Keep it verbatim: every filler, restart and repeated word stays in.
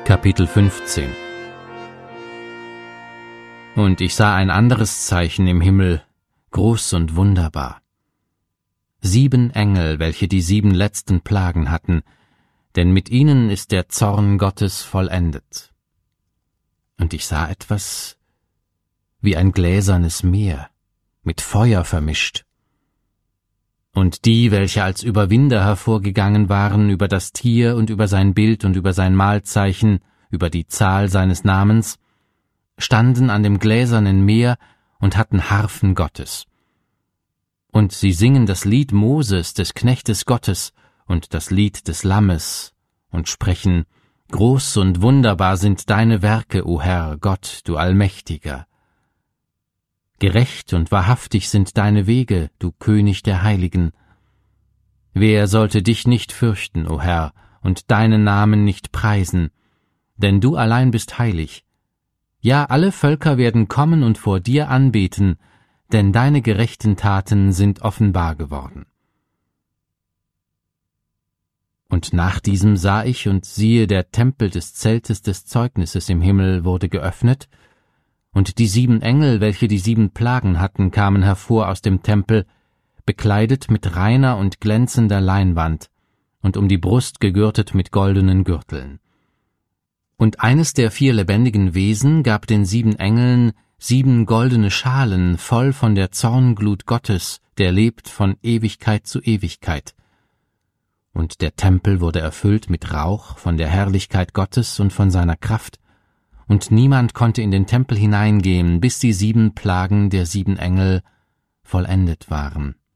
Kapitel fünfzehn. Und ich sah ein anderes Zeichen im Himmel, groß und wunderbar. Sieben Engel, welche die sieben letzten Plagen hatten, denn mit ihnen ist der Zorn Gottes vollendet. Und ich sah etwas wie ein gläsernes Meer, mit Feuer vermischt. Und die, welche als Überwinder hervorgegangen waren über das Tier und über sein Bild und über sein Mahlzeichen, über die Zahl seines Namens, standen an dem gläsernen Meer und hatten Harfen Gottes. Und sie singen das Lied Moses, des Knechtes Gottes, und das Lied des Lammes, und sprechen: Groß und wunderbar sind deine Werke, o Herr, Gott, du Allmächtiger. Gerecht und wahrhaftig sind deine Wege, du König der Heiligen. Wer sollte dich nicht fürchten, o Herr, und deinen Namen nicht preisen? Denn du allein bist heilig. Ja, alle Völker werden kommen und vor dir anbeten, denn deine gerechten Taten sind offenbar geworden. Und nach diesem sah ich, und siehe, der Tempel des Zeltes des Zeugnisses im Himmel wurde geöffnet, und die sieben Engel, welche die sieben Plagen hatten, kamen hervor aus dem Tempel, bekleidet mit reiner und glänzender Leinwand und um die Brust gegürtet mit goldenen Gürteln. Und eines der vier lebendigen Wesen gab den sieben Engeln sieben goldene Schalen voll von der Zornglut Gottes, der lebt von Ewigkeit zu Ewigkeit. Und der Tempel wurde erfüllt mit Rauch von der Herrlichkeit Gottes und von seiner Kraft, und niemand konnte in den Tempel hineingehen, bis die sieben Plagen der sieben Engel vollendet waren.